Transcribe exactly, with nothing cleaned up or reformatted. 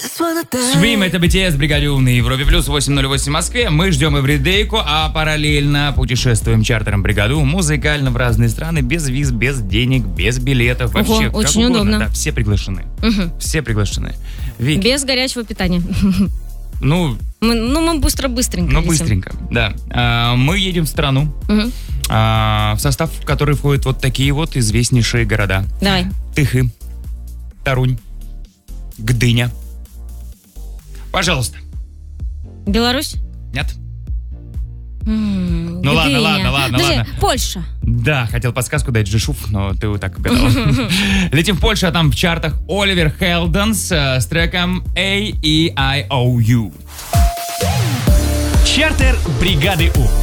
Swim, это би ти эс, бригаде У на Европе плюс восемь ноль восемь в Москве. Мы ждем эвридейку, а параллельно путешествуем чартером бригаду музыкально в разные страны, без виз, без денег, без билетов. Ого, вообще, очень как угодно. удобно. Да, все приглашены. Угу. Все приглашены. Вики. Без горячего питания. Ну, мы, ну, мы быстро-быстренько. Ну, летим. быстренько, да. А, мы едем в страну, угу. а, в состав которой входят вот такие вот известнейшие города. Давай. Тыхы, Тарунь, Гдыня. Пожалуйста. Беларусь? Нет? М-м, ну ладно, ладно, ладно, Подожди, ладно. Польша. Да, хотел подсказку дать Жишув, но ты вот так угадал. Летим в Польшу, а там в чартах Оливер Хелденс с треком A E I O U. Чартер бригады У.